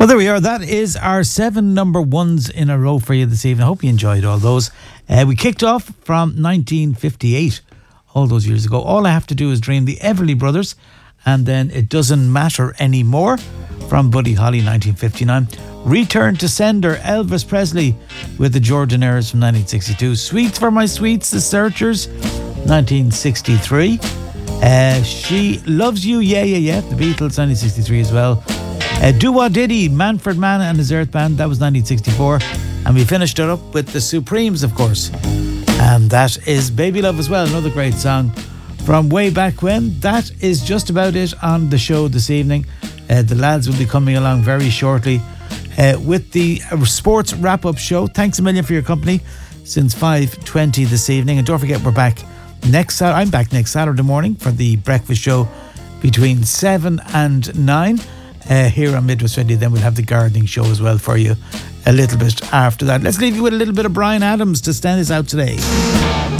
Well, there we are. That is our 7 number ones in a row for you this evening. I hope you enjoyed all those. We kicked off from 1958, all those years ago. All I Have to Do Is Dream, the Everly Brothers, and then It Doesn't Matter Anymore from Buddy Holly, 1959. Return to Sender, Elvis Presley with the Jordanaires from 1962. Sweets for My Sweets, The Searchers, 1963. She Loves You, Yeah, Yeah, Yeah, The Beatles, 1963 as well. Do-Wah Diddy, Manfred Mann and his Earth Band, that was 1964. And we finished it up with the Supremes, of course. And that is Baby Love as well, another great song from way back when. That is just about it on the show this evening. The lads will be coming along very shortly with the sports wrap-up show. Thanks a million for your company since 5:20 this evening. And don't forget, we're back next Saturday. I'm back next Saturday morning for the breakfast show between 7 and 9 here on Midwest Radio. Then we'll have the gardening show as well for you a little bit after that. Let's leave you with a little bit of Bryan Adams to stand us out today.